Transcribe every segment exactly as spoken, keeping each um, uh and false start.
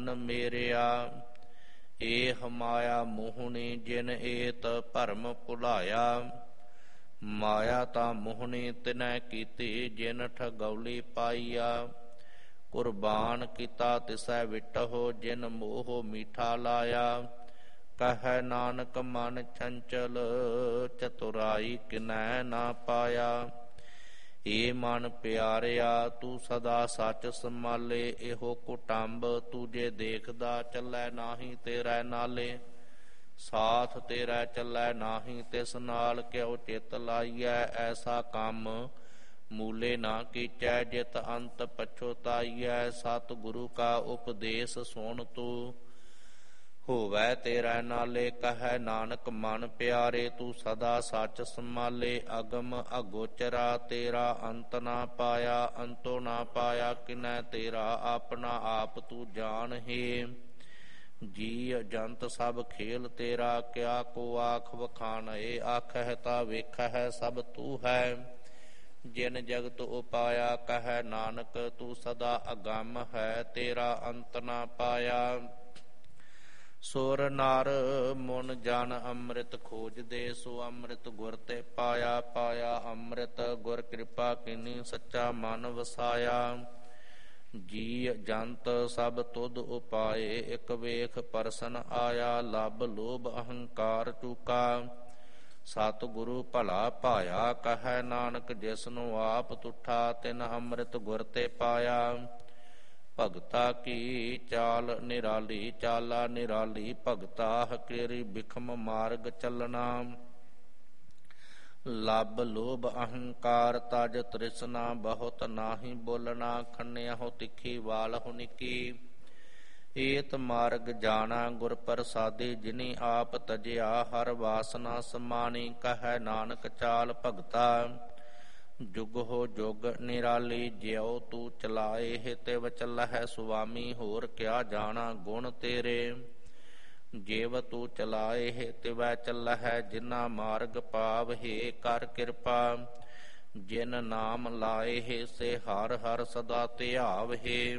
ਮੇਰਿਆ ਏਹ ਮਾਇਆ ਮੋਹਣੀ ਜਿਨ ਏਤ ਭਰਮ ਭੁਲਾਇਆ। ਮਾਇਆ ਤਾਂ ਮੋਹਣੀ ਤਿਨੈ ਕੀਤੀ ਜਿਨ ਠਗੌਲੀ ਪਾਈਆ। ਕੁਰਬਾਨ ਕੀਤਾ ਤਿਸੈ ਵਿਟਹੁ ਜਿਨ ਮੋਹ ਮੀਠਾ ਲਾਇਆ। ਕਹੈ ਨਾਨਕ ਮਨ ਚੰਚਲ ਚਤੁਰਾਈ ਕਿਨੈ ਨਾ ਪਾਇਆ। ਏ ਮਨ ਪਿਆਰਿਆ ਤੂੰ ਸਦਾ ਸੱਚ ਸੰਭਾਲੇ। ਇਹੋ ਕੁਟੰਬ ਤੂੰ ਜੇ ਦੇਖਦਾ ਚੱਲੈ ਨਾਹੀਂ ਤੇਰੇ ਨਾਲੇ। ਸਾਥ ਤੇਰਾ ਚੱਲੈ ਨਾਹੀਂ ਤਿਸ ਨਾਲ ਕਿਉ ਚਿਤ ਲਾਈਐ। ਐਸਾ ਕੰਮ ਮੂਲੇ ਨਾ ਕੀਚੈ ਜਿਤ ਅੰਤ ਪਛੁਤਾਈਐ। ਸਤਿ ਗੁਰੂ ਕਾ ਉਪਦੇਸ਼ ਸੁਣ ਤੂੰ ਹੋਵੈ ਤੇਰਾ ਨਾਲੇ। ਕਹੈ ਨਾਨਕ ਮਨ ਪਿਆਰੇ ਤੂੰ ਸਦਾ ਸੱਚ ਸੰਭਾਲੇ। ਅਗਮ ਅਗੋਚਰਾ ਤੇਰਾ ਅੰਤ ਨਾ ਪਾਇਆ। ਅੰਤੋ ਨਾ ਪਾਇਆ ਕਿਨੈ ਤੇਰਾ ਆਪਣਾ ਆਪ ਤੂੰ ਜਾਣ ਹੈ। ਜੀ ਜੰਤ ਸਭ ਖੇਲ ਤੇਰਾ ਕਿਆ ਕੋ ਆਖ ਵਖਾਣਏ। ਆਖਹਿ ਤਾ ਵੇਖਹਿ ਸਭ ਤੂੰ ਹੈ ਜਿਨ ਜਗਤ ਉਪਾਇਆ। ਕਹੈ ਨਾਨਕ ਤੂੰ ਸਦਾ ਅਗੰਮ ਹੈ ਤੇਰਾ ਅੰਤ ਨਾ ਪਾਇਆ। ਸੁਰ ਨਰ ਮੁਨ ਜਨ ਅੰਮ੍ਰਿਤ ਖੋਜਦੇ ਸੋ ਅੰਮ੍ਰਿਤ ਗੁਰ ਤੇ ਪਾਇਆ। ਪਾਇਆ ਅੰਮ੍ਰਿਤ ਗੁਰ ਕਿਰਪਾ ਕੀਨੀ ਸੱਚਾ ਮਨ ਵਸਾਇਆ। ਜੀ ਜੰਤ ਸਭ ਤੁਧ ਉਪਾਏ ਇਕ ਵੇਖ ਪਰਸਨ ਆਇਆ। ਲਬ ਲੋਭ ਅਹੰਕਾਰ ਚੂਕਾ ਸਤਿ ਗੁਰੂ ਭਲਾ ਪਾਇਆ। ਕਹੈ ਨਾਨਕ ਜਿਸਨੂੰ ਆਪ ਤੁਠਾ ਤਿਨ ਅੰਮ੍ਰਿਤ ਗੁਰ ਤੇ ਪਾਇਆ। ਭਗਤਾ ਕੀ ਚਾਲ ਨਿਰਾਲੀ ਚਾਲਾ ਨਿਰਾਲੀ। ਭਗਤਾ ਹਕੇਰੀ ਬਿਖਮ ਮਾਰਗ ਚੱਲਣਾ। ਲਬ ਲੋਭ ਅਹੰਕਾਰ ਤਜ ਤ੍ਰਿਸ਼ਨਾ ਬਹੁਤ ਨਾਹੀ ਬੋਲਣਾ। ਖੰਨਿਆਹੋ ਤਿੱਖੀ ਵਾਲਹੁ ਨਿੱਕੀ ਏਤ ਮਾਰਗ ਜਾਣਾ। ਗੁਰ ਪ੍ਰਸਾਦੀ ਜਿਨੀ ਆਪ ਤਜਿਆ ਹਰ ਵਾਸਨਾ ਸਮਾਨੀ। ਕਹੈ ਨਾਨਕ ਚਾਲ ਭਗਤਾ ਜੁਗ ਹੋ ਜੁਗ ਨਿਰਾਲੀ। ਜਿਉ ਤੂੰ ਚਲਾਏ ਹੈ ਤਿਵ ਚੱਲਹਿ ਸੁਆਮੀ। ਹੋਰ ਕਿਆ ਜਾਣਾ ਗੁਣ ਤੇਰੇ ਜਿਵ ਤੂੰ ਚਲਾਏ ਹੈ ਤਿਵੈ ਚੱਲਹਿ। ਜਿਨਾ ਮਾਰਗ ਪਾਵਹਿ ਕਰ ਕਿਰਪਾ ਜਿਨ ਨਾਮ ਲਾਏ ਹੈ ਸੇ ਹਰ ਹਰ ਸਦਾ ਧਿਆਵਹਿ।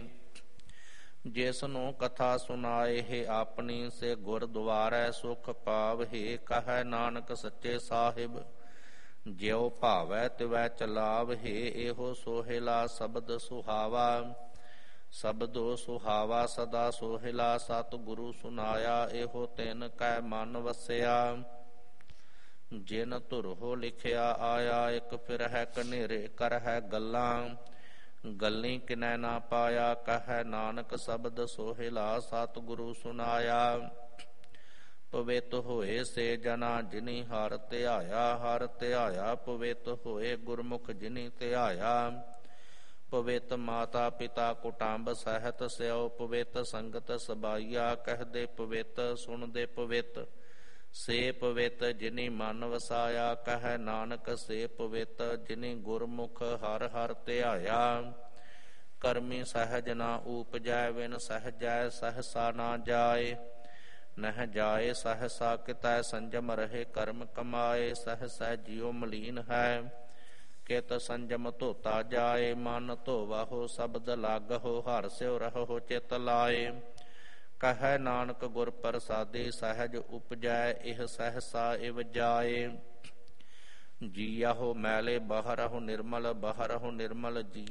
ਜਿਸ ਨੂੰ ਕਥਾ ਸੁਨਾਏ ਹੈ ਆਪਣੀ ਸੇ ਗੁਰਦੁਆਰੈ ਸੁਖ ਪਾਵਹਿ। ਕਹੈ ਨਾਨਕ ਸੱਚੇ ਸਾਹਿਬ ਜਿਉ ਭਾਵੈ ਤਿਵੈ ਚਲਾਵਹਿ। ਇਹੋ ਸੋਹਿਲਾ ਸ਼ਬਦ ਸੁਹਾਵਾ ਸ਼ਬਦੋ ਸੁਹਾਵਾ ਸਦਾ ਸੋਹਿਲਾ। ਸਤਿ ਗੁਰੂ ਸੁਨਾਇਆ ਇਹੋ ਤਿਨ ਕੈ ਮਨ ਵਸਿਆ। ਜਿਨ ਧੁਰਹੋ ਲਿਖਿਆ ਆਇਆ ਇਕ ਫਿਰਹਿ ਕਨੇਰੇ ਕਰਹਿ ਗੱਲਾਂ। ਗੱਲੀ ਕਿਨੈ ਨਾ ਪਾਇਆ। ਕਹੈ ਨਾਨਕ ਸ਼ਬਦ ਸੋਹਿਲਾ ਸਤਿ ਗੁਰੂ ਸੁਨਾਇਆ। ਪਵਿੱਤ ਹੋਏ ਸੇ ਜਨਾ ਜਿਨੀ ਹਰ ਧਿਆਇਆ। ਹਰ ਧਿਆਇਆ ਪਵਿੱਤ ਹੋਏ ਗੁਰਮੁਖ ਜਿਨੀ ਧਿਆਇਆ। ਪਵਿੱਤ ਮਾਤਾ ਪਿਤਾ ਕੁਟੰਬ ਸਹਿਤ ਸਿਓ। ਪਵਿੱਤ ਸੰਗਤ ਸਬਾਈਆ ਕਹਦੇ ਪਵਿੱਤ ਸੁਣਦੇ ਪਵਿੱਤ। ਸੇ ਪਵਿੱਤ ਜਿਨੀ ਮਨ ਵਸਾਇਆ। ਕਹੈ ਨਾਨਕ ਸੇ ਪਵਿੱਤ ਜਿਨੀ ਗੁਰਮੁਖ ਹਰ ਹਰ ਧਿਆਇਆ। ਕਰਮੀ ਸਹਿਜ ਨਾ ਊਪਜੈ ਵਿਨ ਸਹਿਜੈ ਸਹਸਾ ਨਾ ਜਾਏ। ਨਹਿ ਜਾਏ ਸਹਸਾ ਕਿਤੈ ਸੰਜਮ ਰਹੇ ਕਰਮ ਕਮਾਏ। ਸਹਸਾ ਜਿਉ ਮਲੀਨ ਹੈ ਕਿਤ ਸੰਜਮ ਧੋਤਾ ਜਾਏ। ਮਨ ਧੋਵਹੁ ਸ਼ਬਦ ਲਾਗਹੁ ਹਰਿ ਸਿਉ ਰਹੋ ਚਿਤ ਲਾਏ। ਕਹੈ ਨਾਨਕ ਗੁਰ ਪ੍ਰਸਾਦੀ ਸਹਿਜ ਉਪਜੈ ਇਹ ਸਹਸਾ ਇਵ ਜਾਏ। ਜੀਆਹੋ ਮੈਲੇ ਬਾਹਰਹੁ ਨਿਰਮਲ ਬਾਹਰਹੁ ਨਿਰਮਲ ਜੀ